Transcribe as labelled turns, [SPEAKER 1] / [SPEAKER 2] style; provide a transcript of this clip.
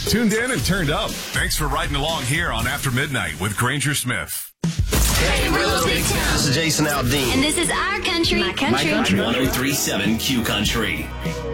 [SPEAKER 1] Tuned in and turned up. Thanks for riding along here on After Midnight with Granger Smith.
[SPEAKER 2] Hey, Real Big Town.
[SPEAKER 3] This is Jason Aldean.
[SPEAKER 4] And this is Our Country.
[SPEAKER 2] My Country.
[SPEAKER 5] 103.7 Q Country.